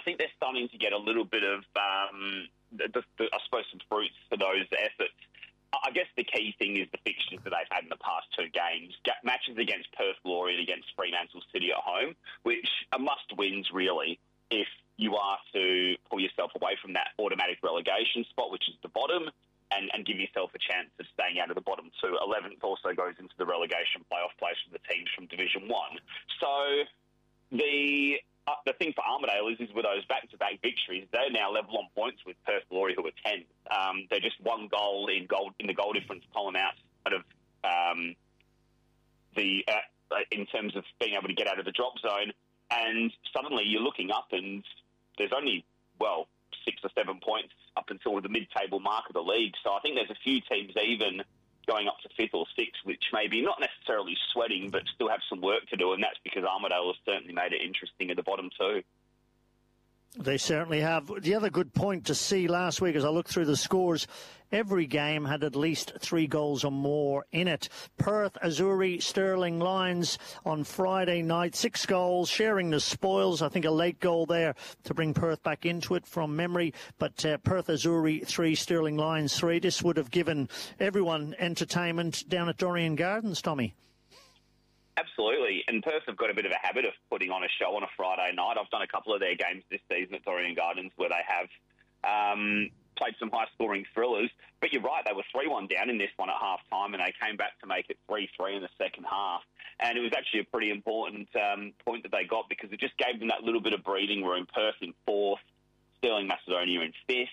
think they're starting to get a little bit of, I suppose, some fruits for those efforts. I guess the key thing is the fixtures that they've had in the past two games. Matches against Perth Glory and against Fremantle City at home, which are must-wins, really, if you are to pull yourself away from that automatic relegation spot, which is the bottom, and give yourself a chance of staying out of the bottom two. 11th also goes into the relegation playoff place for the teams from Division 1. So the thing for Armidale is with those back-to-back victories, they're now level on points with Perth Glory, who are 10. They're just one goal in the goal difference column out of in terms of being able to get out of the drop zone. And suddenly you're looking up and there's only, 6 or 7 points up until the mid-table mark of the league. So I think there's a few teams even going up to 5th or 6th, which maybe not necessarily sweating, but still have some work to do, and that's because Armidale has certainly made it interesting at the bottom too. They certainly have. The other good point to see last week, as I looked through the scores, every game had at least 3 goals or more in it. Perth, Azzurri, Stirling Lions on Friday night, 6 goals, sharing the spoils. I think a late goal there to bring Perth back into it from memory. But Perth, Azzurri 3, Stirling Lions 3. This would have given everyone entertainment down at Dorrien Gardens, Tommy. Absolutely, and Perth have got a bit of a habit of putting on a show on a Friday night. I've done a couple of their games this season at Dorrien Gardens where they have played some high-scoring thrillers. But you're right, they were 3-1 down in this one at half-time, and they came back to make it 3-3 in the second half. And it was actually a pretty important point that they got because it just gave them that little bit of breathing room. Perth in 4th, Stirling Macedonia in 5th.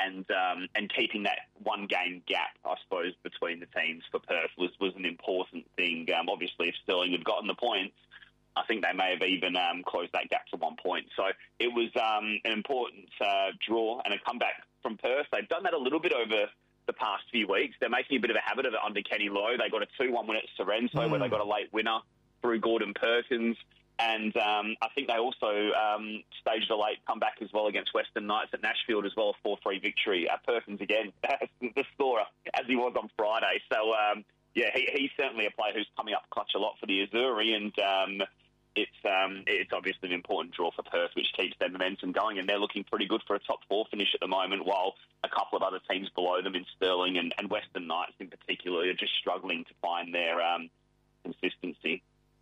And keeping that one-game gap, I suppose, between the teams for Perth was an important thing. Obviously, if Stirling had gotten the points, I think they may have even closed that gap to 1 point. So it was an important draw and a comeback from Perth. They've done that a little bit over the past few weeks. They're making a bit of a habit of it under Kenny Lowe. They got a 2-1 win at Sorrento where they got a late winner through Gordon Perkins. And I think they also staged a late comeback as well against Western Knights at Nashfield as well, a 4-3 victory. Perkins again, the scorer, as he was on Friday. So, he's certainly a player who's coming up clutch a lot for the Azzurri, and it's obviously an important draw for Perth, which keeps their momentum going, and they're looking pretty good for a top 4 finish at the moment, while a couple of other teams below them in Stirling and Western Knights in particular are just struggling to find their consistency.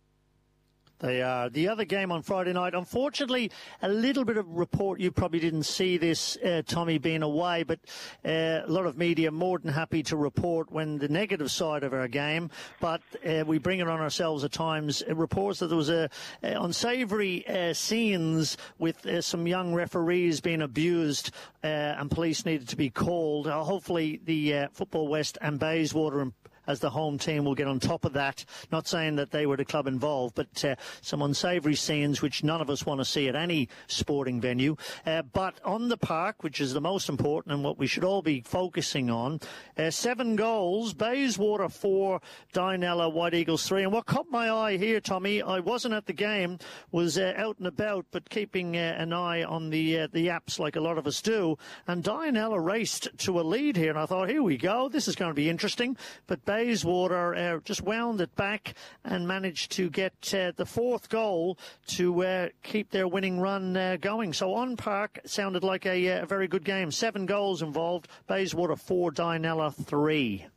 They are. The other game on Friday night, unfortunately, a little bit of report. You probably didn't see this, Tommy, being away, but a lot of media more than happy to report when the negative side of our game. But we bring it on ourselves at times. Reports that there was unsavoury scenes with some young referees being abused, and police needed to be called. Hopefully, the Football West and Bayswater as the home team will get on top of that. Not saying that they were the club involved, but some unsavoury scenes which none of us want to see at any sporting venue. But on the park, which is the most important and what we should all be focusing on, 7 goals, Bayswater 4, Dianella White Eagles 3. And what caught my eye here, Tommy, I wasn't at the game, was out and about, but keeping an eye on the apps like a lot of us do. And Dianella raced to a lead here, and I thought, here we go, this is going to be interesting. But Bayswater just wound it back and managed to get the 4th goal to keep their winning run going. So on park, sounded like a very good game. 7 goals involved. Bayswater 4, Dianella 3.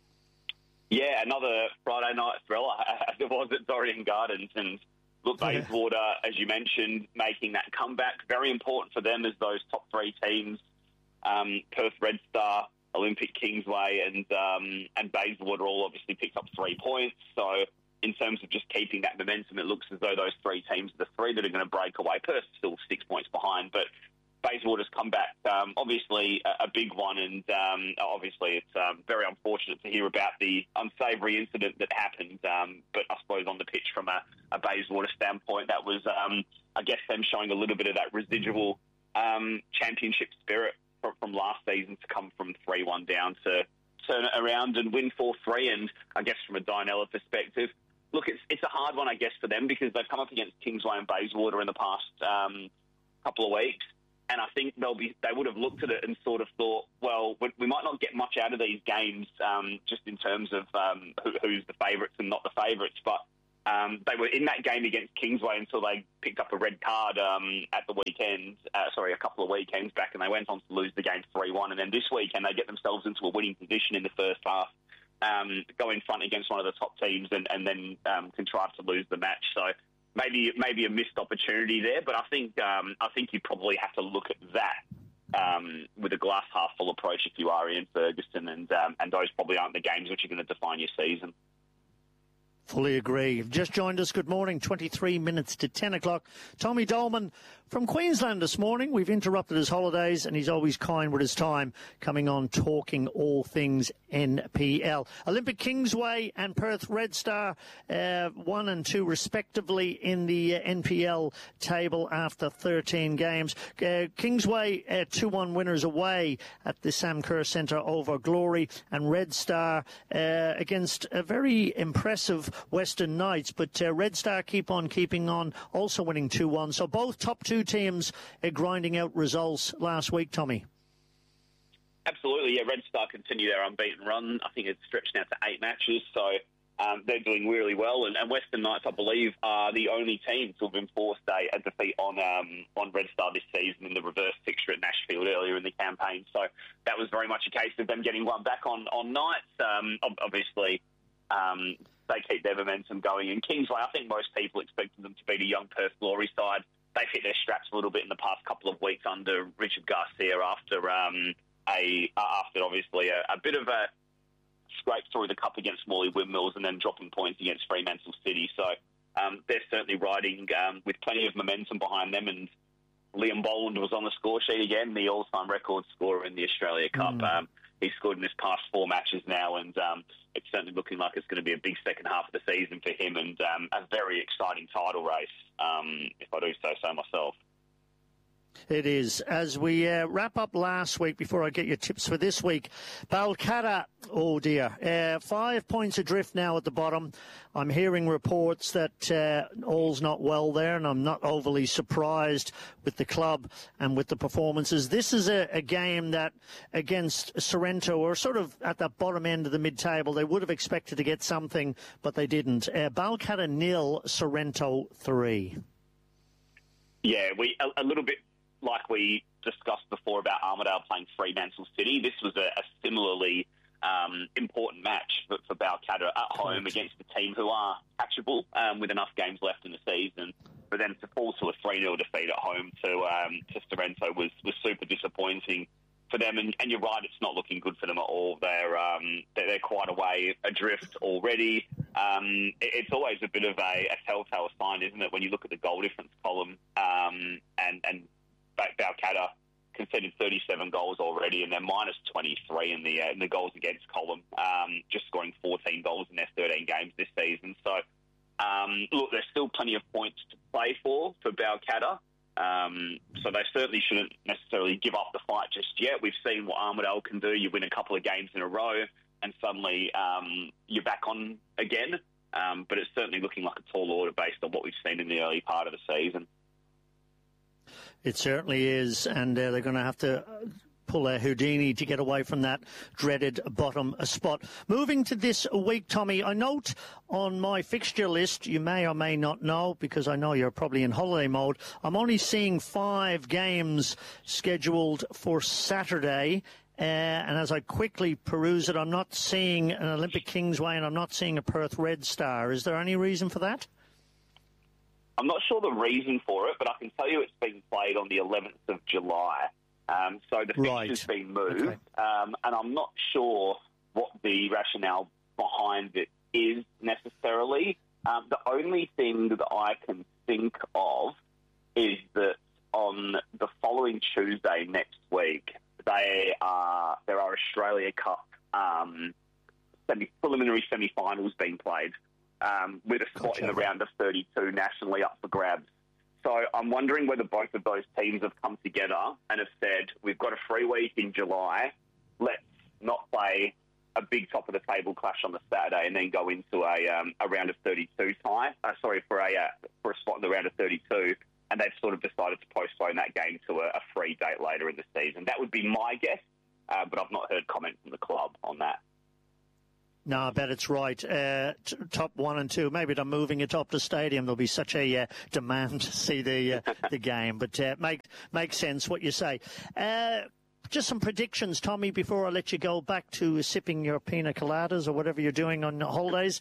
Yeah, another Friday night thriller as it was at Dorrien Gardens. And look, Bayswater, as you mentioned, making that comeback. Very important for them as those top 3 teams, Perth Red Star, Olympic Kingsway and Bayswater all obviously picked up 3 points. So in terms of just keeping that momentum, it looks as though those 3 teams are the 3 that are going to break away. Perth's still 6 points behind, but Bayswater's come back, obviously a big one, and obviously it's very unfortunate to hear about the unsavoury incident that happened, but I suppose on the pitch from a Bayswater standpoint, that was, I guess, them showing a little bit of that residual championship spirit from last season to come from 3-1 down to turn it around and win 4-3. And I guess from a Dianella perspective, look, it's a hard one, I guess, for them because they've come up against Kingsway and Bayswater in the past couple of weeks. And I think they would have looked at it and sort of thought, well, we might not get much out of these games just in terms of who's the favourites and not the favourites. But They were in that game against Kingsway until they picked up a red card at the weekend, a couple of weekends back, and they went on to lose the game 3-1. And then this weekend they get themselves into a winning position in the first half, go in front against one of the top teams and then contrive to lose the match. So maybe a missed opportunity there, but I think you probably have to look at that with a glass half full approach if you are Ian Ferguson, and those probably aren't the games which are going to define your season. Fully agree. You've just joined us. Good morning. 23 minutes to 10 o'clock. Tommy Dolman from Queensland this morning. We've interrupted his holidays and he's always kind with his time, coming on talking all things NPL. Olympic Kingsway and Perth Red Star 1 and 2 respectively in the NPL table after 13 games. Kingsway 2-1 winners away at the Sam Kerr Centre over Glory, and Red Star against a very impressive Western Knights, but Red Star keep on keeping on, also winning 2-1. So both top two teams grinding out results last week, Tommy. Absolutely, yeah. Red Star continue their unbeaten run. I think it's stretched now to 8 matches, so they're doing really well. And Western Knights, I believe, are the only team to have enforced a defeat on Red Star this season in the reverse fixture at Nashfield earlier in the campaign. So that was very much a case of them getting one back on Knights. Obviously, they keep their momentum going. And Kingsway, I think most people expected them to beat a young Perth Glory side. They've hit their straps a little bit in the past couple of weeks under Richard Garcia after obviously a bit of a scrape through the cup against Morley Windmills and then dropping points against Fremantle City. So they're certainly riding with plenty of momentum behind them. And Liam Boland was on the score sheet again, the all-time record scorer in the Australia Cup. He's scored in his past 4 matches now, and it's certainly looking like it's going to be a big second half of the season for him, and a very exciting title race, if I do say so myself. It is. As we wrap up last week, before I get your tips for this week, Balcatta, oh dear, 5 points adrift now at the bottom. I'm hearing reports that all's not well there, and I'm not overly surprised with the club and with the performances. This is a game that against Sorrento are sort of at the bottom end of the mid-table. They would have expected to get something, but they didn't. Balcatta 0, Sorrento 3. Yeah, a little bit like we discussed before about Armidale playing Fremantle City. This was a similarly important match for Balcatta at home against a team who are catchable with enough games left in the season. For them to fall to a 3-0 defeat at home to Sorrento was super disappointing for them. And you're right, it's not looking good for them at all. They're quite a way adrift already. It's always a bit of a telltale sign, isn't it, when you look at the goal difference column and Balcatta conceded 37 goals already, and they're minus 23 in the goals against column, just scoring 14 goals in their 13 games this season. So, look, there's still plenty of points to play for Balcatta. So they certainly shouldn't necessarily give up the fight just yet. We've seen what Armidale can do. You win a couple of games in a row, and suddenly you're back on again. But it's certainly looking like a tall order based on what we've seen in the early part of the season. It certainly is, and they're going to have to pull a Houdini to get away from that dreaded bottom spot. Moving to this week, Tommy, I note on my fixture list, you may or may not know, because I know you're probably in holiday mode, I'm only seeing 5 games scheduled for Saturday. And as I quickly peruse it, I'm not seeing an Olympic Kingsway and I'm not seeing a Perth Red Star. Is there any reason for that? I'm not sure the reason for it, but I can tell you it's being played on the 11th of July. So the fixture's been moved, okay. And I'm not sure what the rationale behind it is necessarily. The only thing that I can think of is that on the following Tuesday next week, there are Australia Cup preliminary semi-finals being played. With a spot in the round of 32 nationally up for grabs. So I'm wondering whether both of those teams have come together and have said, we've got a free week in July, let's not play a big top-of-the-table clash on the Saturday and then go into a round of 32 tie. For a spot in the round of 32, and they've sort of decided to postpone that game to a free date later in the season. That would be my guess, but I've not heard comment from the club on that. No, I bet it's right. Top 1 and 2. Maybe they're moving it up the stadium. There'll be such a demand to see the game. But makes sense what you say. Just some predictions, Tommy, before I let you go back to sipping your pina coladas or whatever you're doing on holidays.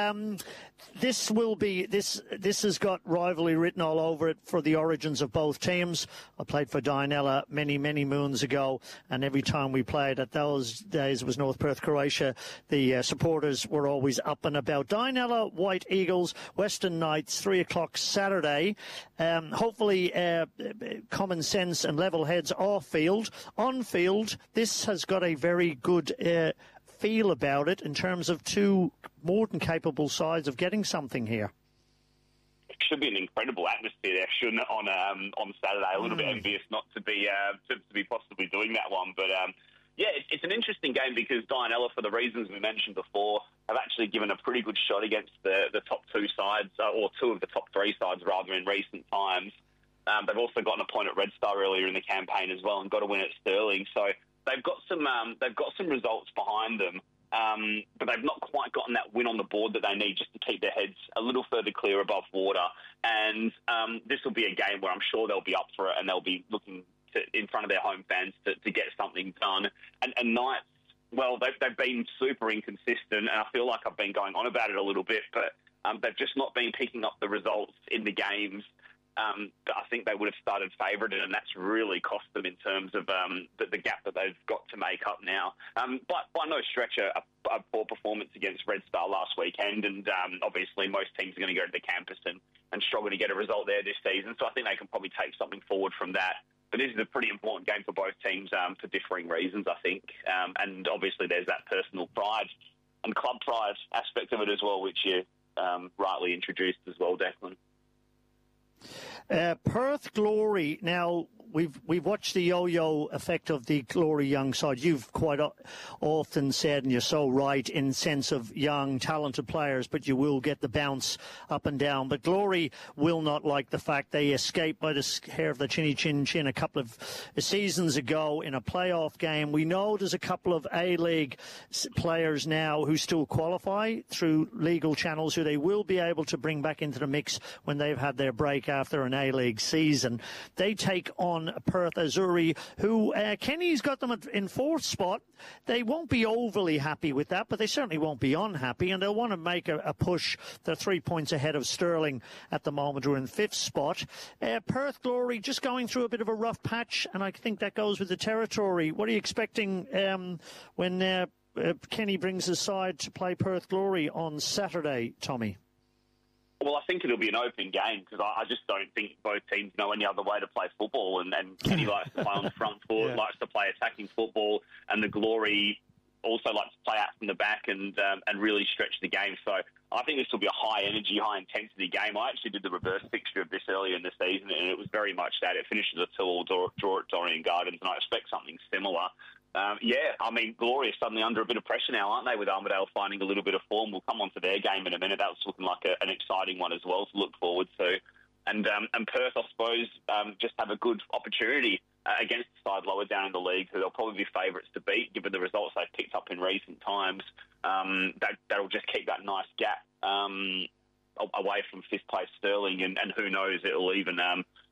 This has got rivalry written all over it for the origins of both teams. I played for Dianella many, many moons ago, and every time we played at those days, it was North Perth, Croatia. The supporters were always up and about. Dianella, White Eagles, Western Knights, 3 o'clock Saturday. Hopefully, common sense and level heads off field. On field, this has got a very good feel about it in terms of two more than capable sides of getting something here. It should be an incredible atmosphere there, shouldn't it, on Saturday? A little bit envious not to be possibly doing that one, but it's an interesting game because Dianella, for the reasons we mentioned before, have actually given a pretty good shot against the top two sides, or two of the top three sides rather, in recent times. They've also gotten a point at Red Star earlier in the campaign as well, and got a win at Stirling. So they've got some results behind them, but they've not quite gotten that win on the board that they need just to keep their heads a little further clear above water. And this will be a game where I'm sure they'll be up for it, and they'll be looking in front of their home fans to get something done. And Knights, well, they've been super inconsistent, and I feel like I've been going on about it a little bit, but they've just not been picking up the results in the games. I think they would have started favoured, and that's really cost them in terms of the gap that they've got to make up now. But by no stretch a poor performance against Red Star last weekend, and obviously most teams are going to go to the campus and struggle to get a result there this season. So I think they can probably take something forward from that. But this is a pretty important game for both teams for differing reasons, I think. And obviously there's that personal pride and club pride aspect of it as well, which you rightly introduced as well, Declan. Perth Glory. Now, we've watched the yo-yo effect of the Glory young side. You've quite often said, and you're so right, in sense of young, talented players, but you will get the bounce up and down. But Glory will not like the fact they escaped by the hair of the chinny chin a couple of seasons ago in a playoff game. We know there's a couple of A-League players now who still qualify through legal channels who they will be able to bring back into the mix when they've had their break after an A-League season. They take on Perth Azzurri, who Kenny's got them in fourth spot. They won't be overly happy with that, but they certainly won't be unhappy, and they'll want to make a push. They're 3 points ahead of Stirling at the moment, who are in fifth spot. Perth Glory just going through a bit of a rough patch, and I think that goes with the territory. What are you expecting when Kenny brings his side to play Perth Glory on Saturday, Tommy? Well, I think it'll be an open game because I just don't think both teams know any other way to play football. And Kenny likes to play on the front foot, likes to play attacking football, and the Glory also likes to play out from the back and really stretch the game. So I think this will be a high-energy, high-intensity game. I actually did the reverse fixture of this earlier in the season, and it was very much that. It finishes a 2-2 draw at Dorrien Gardens, and I expect something similar. Glory is suddenly under a bit of pressure now, aren't they, with Armidale finding a little bit of form. We'll come on to their game in a minute. That was looking like an exciting one as well to look forward to. And Perth, I suppose, just have a good opportunity against the side lower down in the league, who they'll probably be favourites to beat, given the results they've picked up in recent times. That'll just keep that nice gap away from fifth-place Stirling, and who knows, it'll even,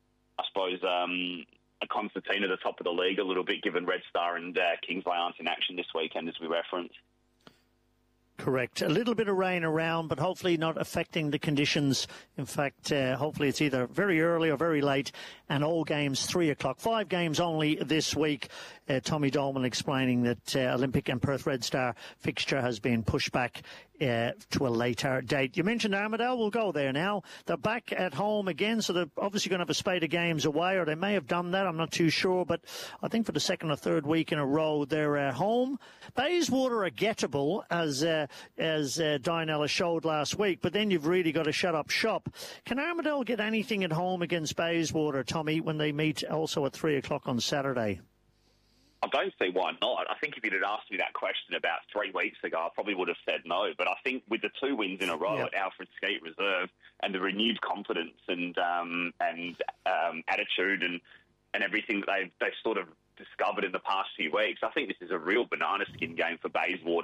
a concertina at the top of the league a little bit, given Red Star and Kingsley aren't in action this weekend, as we referenced. Correct. A little bit of rain around, but hopefully not affecting the conditions. In fact, hopefully it's either very early or very late, and all games 3 o'clock. 5 games only this week. Tommy Dolman explaining that Olympic and Perth Red Star fixture has been pushed back to a later date. You mentioned Armidale. We'll go there now. They're back at home again, so they're obviously going to have a spate of games away, or they may have done that. I'm not too sure, but I think for the second or third week in a row, they're at home. Bayswater are gettable, as Dianella showed last week, but then you've really got to shut up shop. Can Armidale get anything at home against Bayswater, Tommy, when they meet also at 3 o'clock on Saturday? I don't see why not. I think if you'd asked me that question about 3 weeks ago, I probably would have said no. But I think with the 2 wins in a row at Alfred Skeet Reserve and the renewed confidence and attitude and everything they've sort of discovered in the past few weeks, I think this is a real banana skin game for Bayswater.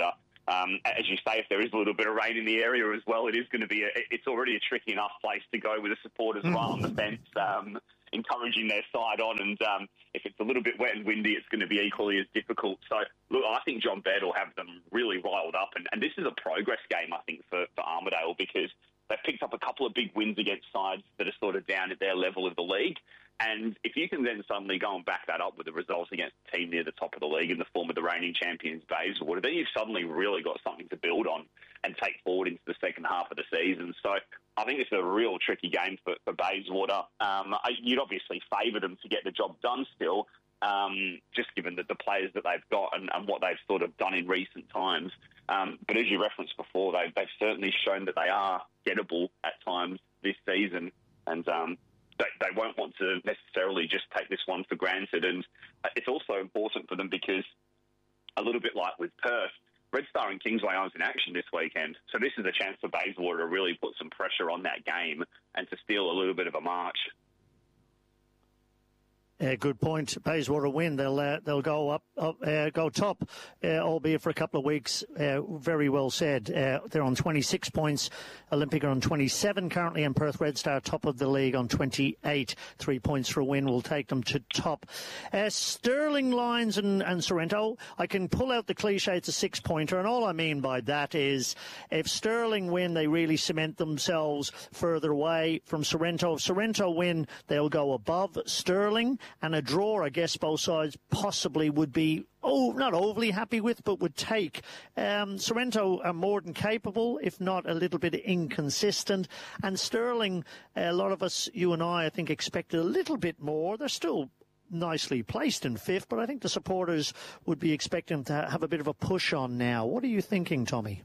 As you say, if there is a little bit of rain in the area as well, it is going to be it's already a tricky enough place to go with the supporters right on the fence, encouraging their side on. And if it's a little bit wet and windy, it's going to be equally as difficult. So, look, I think John Baird will have them really riled up. And this is a progress game, I think, for Armidale, because they've picked up a couple of big wins against sides that are sort of down at their level of the league. And if you can then suddenly go and back that up with the results against a team near the top of the league in the form of the reigning champions, Bayswater, then you've suddenly really got something to build on and take forward into the second half of the season. So I think it's a real tricky game for Bayswater. You'd obviously favour them to get the job done still, just given that the players that they've got and what they've sort of done in recent times. But as you referenced before, they've certainly shown that they are gettable at times this season, and they won't want to necessarily just take this one for granted. And it's also important for them because, a little bit like with Perth, Red Star and Kingsway aren't in action this weekend. So this is a chance for Bayswater to really put some pressure on that game and to steal a little bit of a march. Good point. Bayswater win. They'll go go top, albeit for a couple of weeks. Very well said. They're on 26 points. Olympic are on 27 currently, and Perth Red Star top of the league on 28. 3 points for a win will take them to top. Stirling, Lions and Sorrento. I can pull out the cliche. It's a 6-pointer, and all I mean by that is if Stirling win, they really cement themselves further away from Sorrento. If Sorrento win, they'll go above Stirling. And a draw, I guess, both sides possibly would be, not overly happy with, but would take. Sorrento are more than capable, if not a little bit inconsistent. And Stirling, a lot of us, you and I think, expected a little bit more. They're still nicely placed in fifth, but I think the supporters would be expecting to have a bit of a push on now. What are you thinking, Tommy?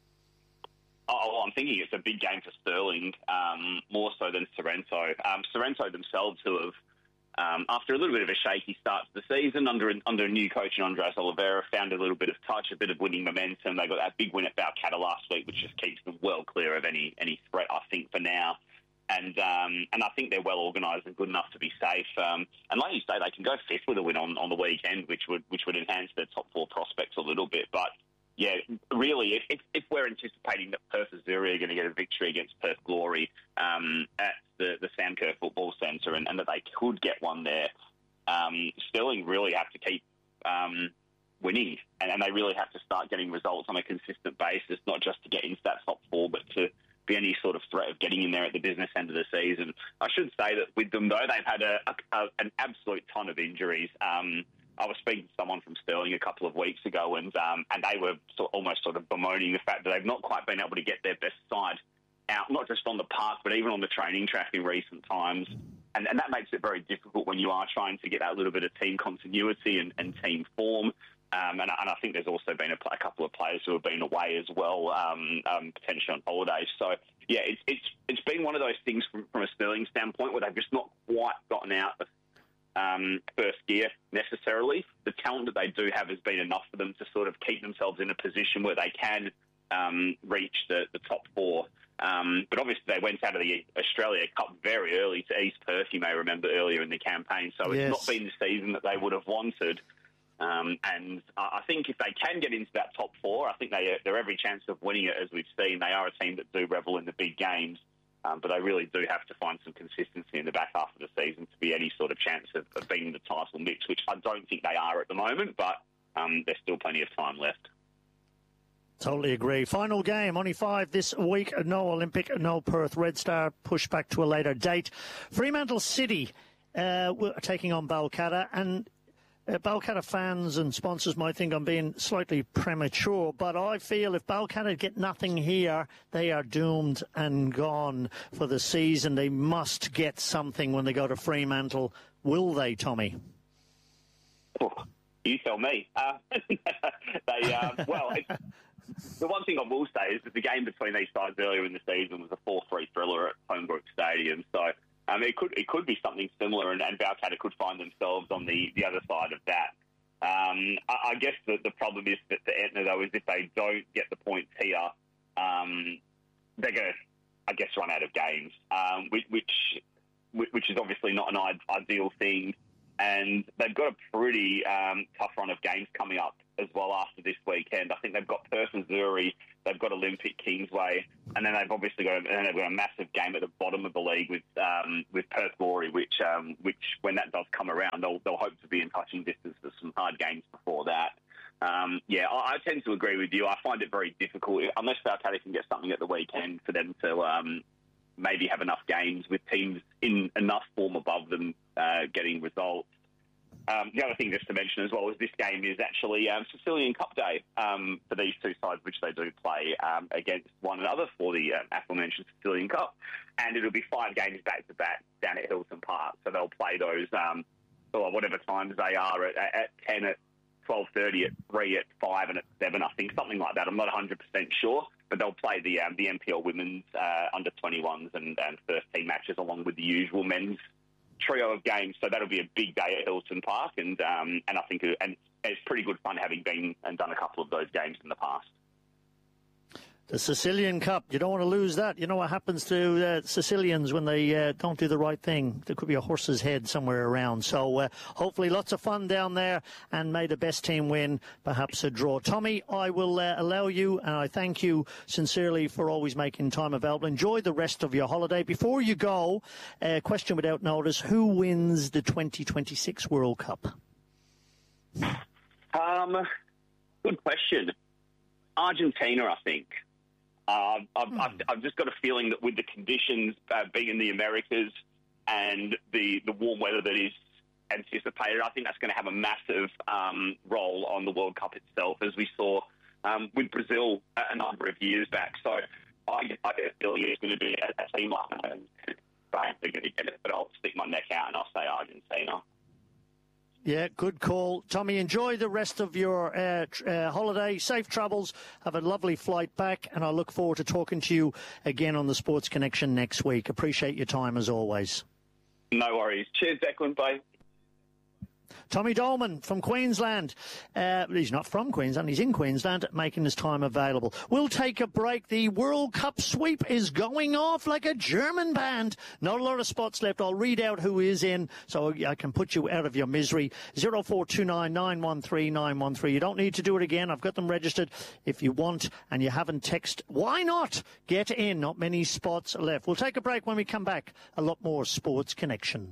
Oh, I'm thinking it's a big game for Stirling, more so than Sorrento. Sorrento themselves, who have, after a little bit of a shaky start to the season, under a new coach in Andres Oliveira, found a little bit of touch, a bit of winning momentum. They got that big win at Balcatta last week, which just keeps them well clear of any threat, I think, for now. And I think they're well organised and good enough to be safe. And like you say, they can go fifth with a win on the weekend, which would enhance their top four prospects a little bit. But yeah, really, if we're anticipating that Perth Azuria are going to get a victory against Perth Glory at the Sam Kerr Football Centre and that they could get one there, Stirling really have to keep winning and they really have to start getting results on a consistent basis, not just to get into that top four, but to be any sort of threat of getting in there at the business end of the season. I should say that with them, though, they've had an absolute ton of injuries. I was speaking to someone from Stirling a couple of weeks ago, and they were almost bemoaning the fact that they've not quite been able to get their best side out, not just on the park, but even on the training track in recent times. And that makes it very difficult when you are trying to get that little bit of team continuity and team form. And I think there's also been a couple of players who have been away as well, potentially on holidays. So, yeah, it's been one of those things from a Stirling standpoint where they've just not quite gotten out of first gear necessarily. The talent that they do have has been enough for them to sort of keep themselves in a position where they can reach the top four. But obviously they went out of the Australia Cup very early to East Perth, you may remember, earlier in the campaign. So It's not been the season that they would have wanted. And I think if they can get into that top four, I think they're every chance of winning it, as we've seen. They are a team that do revel in the big games. But they really do have to find some consistency in the back half of the season to be any sort of chance of being in the title mix, which I don't think they are at the moment, but there's still plenty of time left. Totally agree. Final game, only 5 this week. No Olympic, no Perth Red Star, pushed back to a later date. Fremantle City taking on Balcatta, and Balcatta fans and sponsors might think I'm being slightly premature, but I feel if Balcatta get nothing here, they are doomed and gone for the season. They must get something when they go to Fremantle. Will they, Tommy? Oh, you tell me. The one thing I will say is that the game between these sides earlier in the season was a 4-3 thriller at Holmesbrook Stadium, so it could be something similar, and Balcatta could find themselves on the other side of that. I guess the problem is that the Entner, though, is if they don't get the points here, they're going to, I guess, run out of games, which is obviously not an ideal thing. and they've got a pretty tough run of games coming up as well after this weekend. I think they've got Perth Missouri, they've got Olympic Kingsway, and then they've obviously got a massive game at the bottom of the league with Perth Glory, which when that does come around, they'll hope to be in touching distance for some hard games before that. I tend to agree with you. I find it very difficult, unless Balcatta can get something at the weekend, for them to maybe have enough games with teams in enough form above them getting results. The other thing just to mention as well is this game is actually Sicilian Cup Day for these two sides, which they do play against one another for the aforementioned Sicilian Cup. And it'll be 5 games back-to-back down at Hilton Park. So they'll play those, whatever times they are, at 10, at 12:30, at 3, at 5 and at 7, I think, something like that. I'm not 100% sure, but they'll play the NPL women's under-21s and first team matches along with the usual men's trio of games. So that'll be a big day at Hilton Park, and I think it's pretty good fun having been and done a couple of those games in the past. The Sicilian Cup, you don't want to lose that. You know what happens to Sicilians when they don't do the right thing. There could be a horse's head somewhere around. So hopefully lots of fun down there, and may the best team win, perhaps a draw. Tommy, I will allow you, and I thank you sincerely for always making time available. Enjoy the rest of your holiday. Before you go, question without notice, who wins the 2026 World Cup? Good question. Argentina, I think. I've just got a feeling that with the conditions being in the Americas and the warm weather that is anticipated, I think that's going to have a massive role on the World Cup itself, as we saw with Brazil a number of years back. So I get a feeling it's going to be a team like that, and they're going to get it, but I'll stick my neck out and I'll say Argentina. Yeah, good call. Tommy, enjoy the rest of your holiday. Safe travels. Have a lovely flight back, and I look forward to talking to you again on the Sports Connection next week. Appreciate your time as always. No worries. Cheers, Declan. Bye. Tommy Dolman from Queensland. He's not from Queensland, he's in Queensland, making his time available. We'll take a break. The World Cup sweep is going off like a German band. Not a lot of spots left. I'll read out who is in so I can put you out of your misery. 0429 913 913. You don't need to do it again. I've got them registered. If you want and you haven't texted, why not? Get in. Not many spots left. We'll take a break. When we come back, a lot more Sports Connection.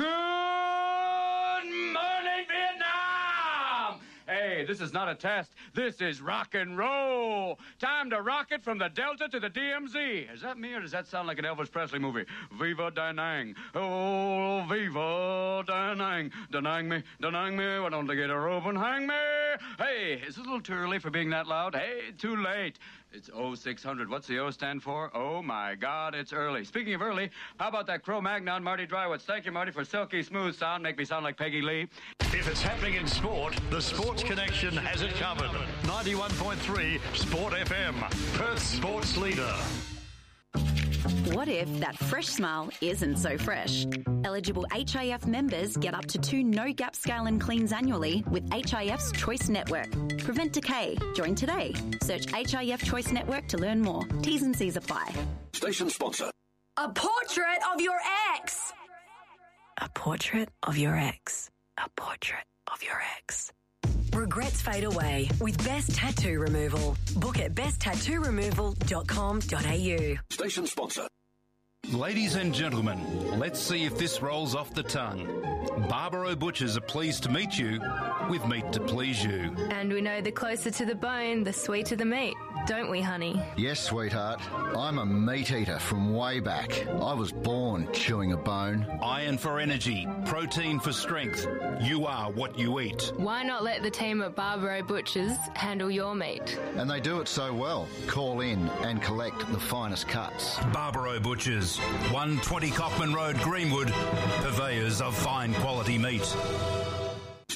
Hey, this is not a test. This is rock and roll. Time to rock it from the Delta to the DMZ. Is that me, or does that sound like an Elvis Presley movie? Viva Da Nang. Oh, Viva Da Nang. Denying me. Why don't they get a rope and hang me? Hey, is it a little too early for being that loud? Hey, too late. It's 0600. What's the O stand for? Oh, my God, it's early. Speaking of early, how about that Cro-Magnon, Marty Drywoods? Thank you, Marty, for silky smooth sound. Make me sound like Peggy Lee. If it's happening in sport, the Sports Connection has it covered. 91.3 Sport FM, Perth's sports leader. What if that fresh smile isn't so fresh? Eligible HIF members get up to 2 no-gap scale and cleans annually with HIF's Choice Network. Prevent decay. Join today. Search HIF Choice Network to learn more. T's and C's apply. Station sponsor. A portrait of your ex. A portrait of your ex. A portrait of your ex. Regrets fade away with Best Tattoo Removal. Book at besttattooremoval.com.au. Station sponsor. Ladies and gentlemen, let's see if this rolls off the tongue. Barbaro Butchers are pleased to meet you with meat to please you. And we know the closer to the bone, the sweeter the meat, don't we, honey? Yes, sweetheart. I'm a meat eater from way back. I was born chewing a bone. Iron for energy, protein for strength. You are what you eat. Why not let the team at Barbaro Butchers handle your meat? And they do it so well. Call in and collect the finest cuts. Barbaro Butchers, 120 Cockman Road, Greenwood, purveyors of fine quality meat.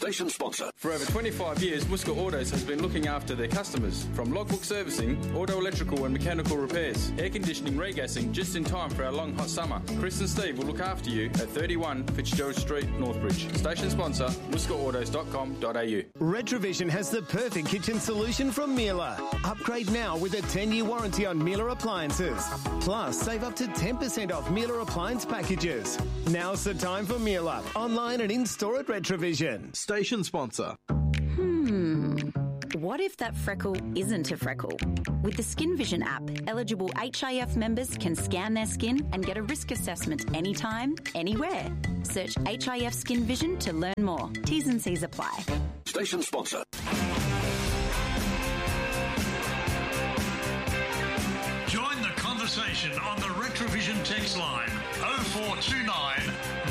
Station sponsor. For over 25 years, Muscat Autos has been looking after their customers. From logbook servicing, auto electrical and mechanical repairs, air conditioning, regassing, just in time for our long hot summer. Chris and Steve will look after you at 31 Fitzgerald Street, Northbridge. Station sponsor, muscatautos.com.au. Retrovision has the perfect kitchen solution from Miele. Upgrade now with a 10-year warranty on Miele appliances. Plus, save up to 10% off Miele appliance packages. Now's the time for Miele. Online and in-store at Retrovision. Station sponsor. What if that freckle isn't a freckle? With the Skin Vision app, eligible HIF members can scan their skin and get a risk assessment anytime, anywhere. Search HIF Skin Vision to learn more. T's and C's apply. Station sponsor. Join the conversation on the Retrovision text line 0429